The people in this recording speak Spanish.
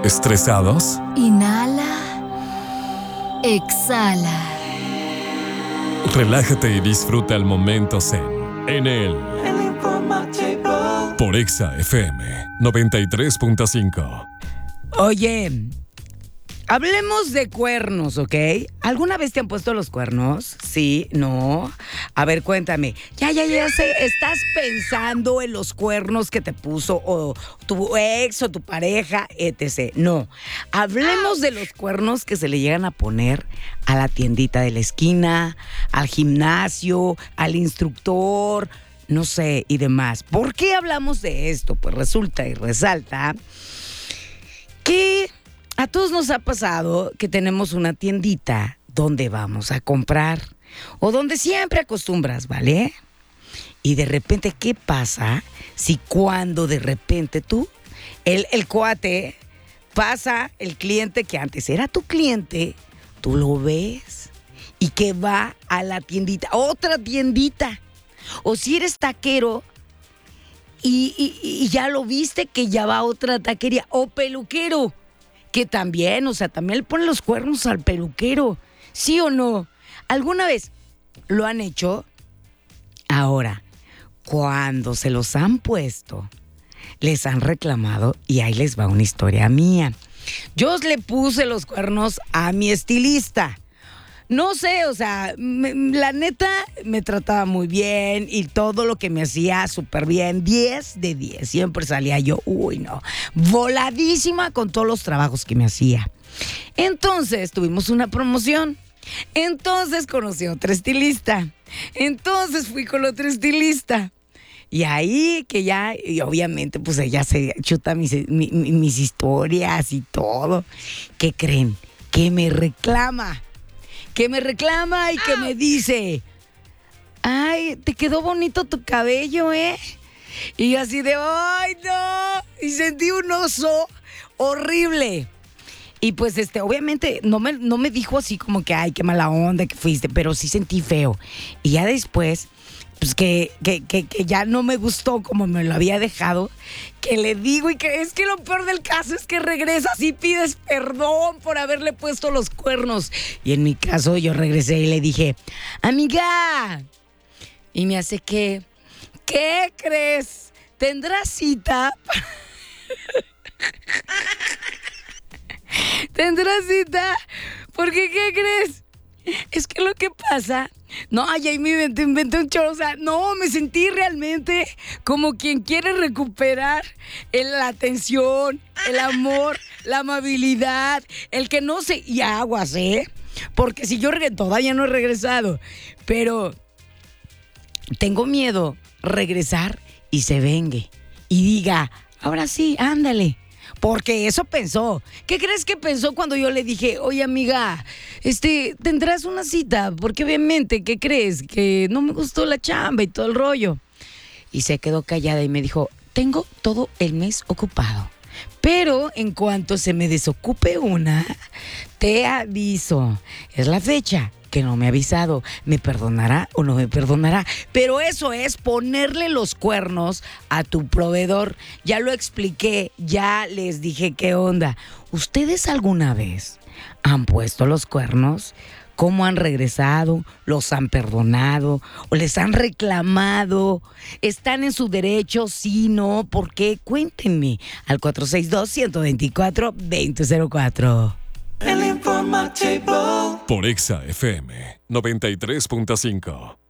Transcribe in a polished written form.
¿Estresados? Inhala. Exhala. Relájate y disfruta el momento zen en el por Exa FM 93.5. Oye, hablemos de cuernos, ¿ok? ¿Alguna vez te han puesto los cuernos? ¿Sí? ¿No? A ver, cuéntame. Ya sé. ¿Estás pensando en los cuernos que te puso o tu ex o tu pareja, etc.? No. Hablemos de los cuernos que se le llegan a poner a la tiendita de la esquina, al gimnasio, al instructor, no sé, y demás. ¿Por qué hablamos de esto? Pues resulta y resalta que a todos nos ha pasado que tenemos una tiendita donde vamos a comprar o donde siempre acostumbras, ¿vale? Y de repente, ¿qué pasa si cuando de repente tú, el cuate, pasa el cliente que antes era tu cliente, tú lo ves y que va a la tiendita, otra tiendita? O si eres taquero y ya lo viste que ya va a otra taquería, o peluquero, que también, o sea, también le ponen los cuernos al peluquero, ¿sí o no? ¿Alguna vez lo han hecho? Ahora, cuando se los han puesto, les han reclamado y ahí les va una historia mía. Yo le puse los cuernos a mi estilista. No sé, o sea, la neta me trataba muy bien y todo lo que me hacía súper bien, 10 de 10. Siempre salía yo, voladísima con todos los trabajos que me hacía. Entonces tuvimos una promoción. Entonces conocí a otra estilista. Entonces fui con otra estilista. Y ahí que ya, y obviamente, pues ella se chuta mis historias y todo. ¿Qué creen? Que me reclama y que me dice: ay, te quedó bonito tu cabello, ¿eh? Y yo así de, ay, no. Y sentí un oso horrible. Y pues obviamente no me dijo así como que, ay, qué mala onda que fuiste, pero sí sentí feo. Y ya después, pues que ya no me gustó como me lo había dejado, que le digo, y que es que lo peor del caso es que regresas y pides perdón por haberle puesto los cuernos. Y en mi caso yo regresé y le dije: amiga. Y me hace que, ¿qué crees? ¿Tendrás cita? ¿Tendrás cita? Porque, ¿qué crees? Es que lo que pasa... No, ahí me inventé un chorro. O sea, no, me sentí realmente como quien quiere recuperar la atención, el amor, la amabilidad, el que no se... Y aguas, ¿eh? Porque si yo todavía no he regresado, pero tengo miedo regresar y se vengue y diga: ahora sí, ándale. Porque eso pensó. ¿Qué crees que pensó cuando yo le dije: oye, amiga, tendrás una cita? Porque obviamente, ¿qué crees? Que no me gustó la chamba y todo el rollo. Y se quedó callada y me dijo: tengo todo el mes ocupado, pero en cuanto se me desocupe una, te aviso. Es la fecha que no me ha avisado. ¿Me perdonará o no me perdonará? Pero eso es ponerle los cuernos a tu proveedor. Ya lo expliqué, ya les dije qué onda. ¿Ustedes alguna vez han puesto los cuernos? ¿Cómo han regresado? ¿Los han perdonado? ¿O les han reclamado? ¿Están en su derecho? ¿Sí, no? ¿Por qué? Cuéntenme al 462-124-2004. Por Exa FM 93.5.